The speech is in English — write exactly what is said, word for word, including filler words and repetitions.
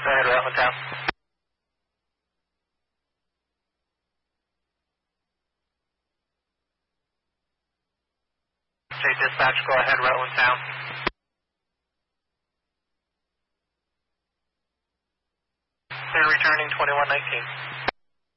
Go ahead, Rutland Town. J Dispatch, go ahead, Rutland Town. Clear returning twenty-one nineteen.